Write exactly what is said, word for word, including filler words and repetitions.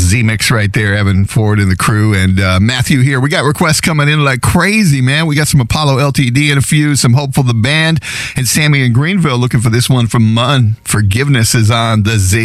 Z-Mix right there, Evan Ford and the crew, and uh, Matthew here. We got requests coming in like crazy, man. We got some Apollo L T D in a few, some Hopeful the Band, and Sammy in Greenville looking for this one from Munn. Forgiveness is on the Z.